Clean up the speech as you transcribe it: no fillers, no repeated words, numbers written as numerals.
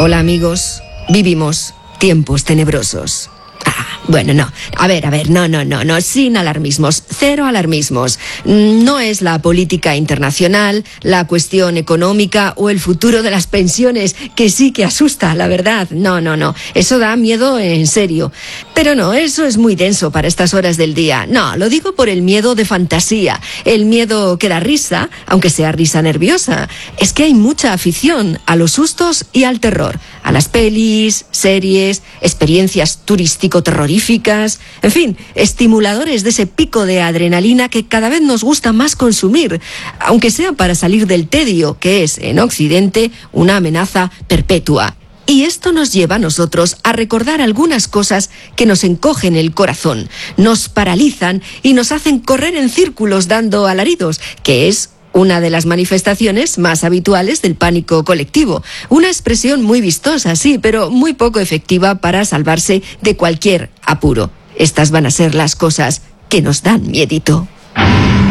Hola amigos, vivimos tiempos tenebrosos. Bueno, no. A ver, no, sin alarmismos, cero alarmismos. No es la política internacional, la cuestión económica o el futuro de las pensiones, que sí que asusta, la verdad. No. Eso da miedo en serio. Pero no, eso es muy denso para estas horas del día. No, lo digo por el miedo de fantasía, el miedo que da risa, aunque sea risa nerviosa. Es que hay mucha afición a los sustos y al terror, a las pelis, series, experiencias turístico-terroríficas, en fin, estimuladores de ese pico de adrenalina que cada vez nos gusta más consumir, aunque sea para salir del tedio, que es, en Occidente, una amenaza perpetua. Y esto nos lleva a nosotros a recordar algunas cosas que nos encogen el corazón, nos paralizan y nos hacen correr en círculos dando alaridos, que es una de las manifestaciones más habituales del pánico colectivo. Una expresión muy vistosa, sí, pero muy poco efectiva para salvarse de cualquier apuro. Estas van a ser las cosas que nos dan miedito.